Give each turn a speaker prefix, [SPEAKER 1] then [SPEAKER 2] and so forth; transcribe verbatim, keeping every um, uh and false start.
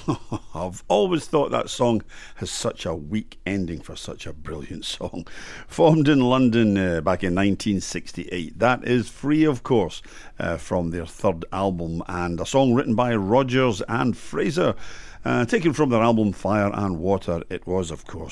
[SPEAKER 1] I've always thought that song has such a weak ending for such a brilliant song. Formed in London uh, back in nineteen sixty-eight. That is Free, of course, uh, from their third album, and a song written by Rodgers and Fraser. Uh, taken from their album Fire and Water, it was, of course,